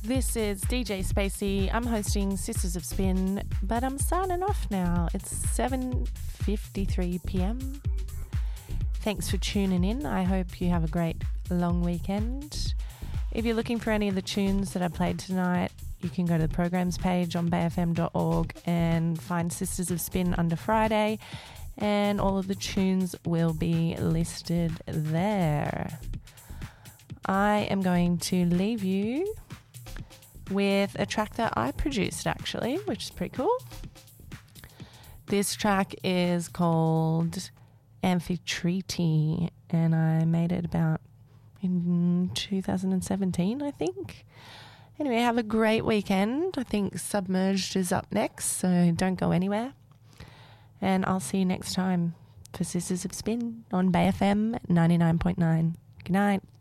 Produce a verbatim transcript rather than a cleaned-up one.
This is D J Spacey. I'm hosting Sisters of Spin, but I'm signing off now. It's seven fifty-three p.m. Thanks for tuning in. I hope you have a great long weekend. If you're looking for any of the tunes that I played tonight, you can go to the programs page on bay f m dot org and find Sisters of Spin under Friday, and all of the tunes will be listed there. I am going to leave you with a track that I produced, actually, which is pretty cool. This track is called Amphitrite, and I made it about in two thousand seventeen, I think. Anyway, have a great weekend. I think Submerged is up next, so don't go anywhere. And I'll see you next time for Sisters of Spin on Bay F M ninety-nine point nine. Good night.